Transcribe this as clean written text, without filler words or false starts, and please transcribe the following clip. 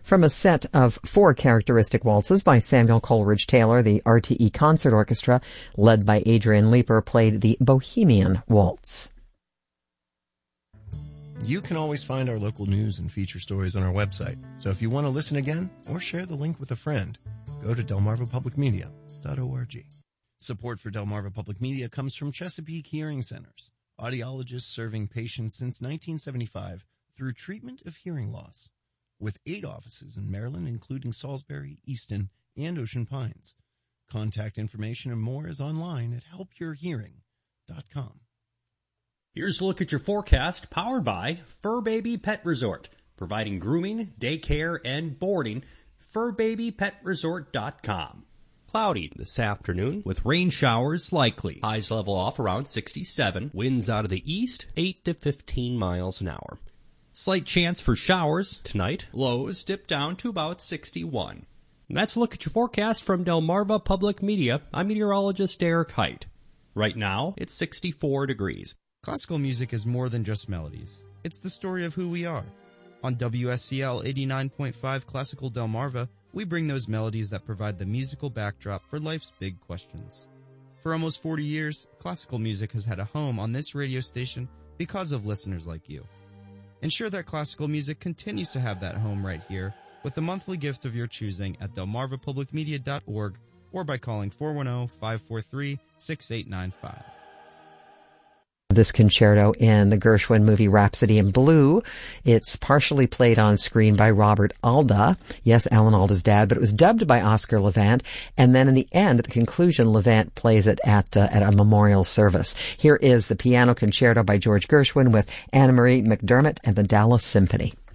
From a set of 4 characteristic waltzes by Samuel Coleridge Taylor, the RTE Concert Orchestra, led by Adrian Leeper, played the Bohemian Waltz. You can always find our local news and feature stories on our website. So if you want to listen again or share the link with a friend, go to delmarvapublicmedia.org. Support for Delmarva Public Media comes from Chesapeake Hearing Centers, audiologists serving patients since 1975 through treatment of hearing loss. With 8 offices in Maryland, including Salisbury, Easton, and Ocean Pines. Contact information and more is online at helpyourhearing.com. Here's a look at your forecast, powered by Fur Baby Pet Resort, providing grooming, daycare, and boarding. FurBabyPetResort.com. Cloudy this afternoon with rain showers likely. Highs level off around 67. Winds out of the east, 8 to 15 miles an hour. Slight chance for showers tonight. Lows dip down to about 61. And that's a look at your forecast from Delmarva Public Media. I'm meteorologist Derek Height. Right now, it's 64 degrees. Classical music is more than just melodies. It's the story of who we are. On WSCL 89.5 Classical Delmarva, we bring those melodies that provide the musical backdrop for life's big questions. For almost 40 years, classical music has had a home on this radio station because of listeners like you. Ensure that classical music continues to have that home right here with a monthly gift of your choosing at delmarvapublicmedia.org or by calling 410-543-6895. This concerto in the Gershwin movie Rhapsody in Blue. It's partially played on screen by Robert Alda. Yes, Alan Alda's dad, but it was dubbed by Oscar Levant. And then in the end, at the conclusion, Levant plays it at a memorial service. Here is the piano concerto by George Gershwin with Anna Marie McDermott and the Dallas Symphony.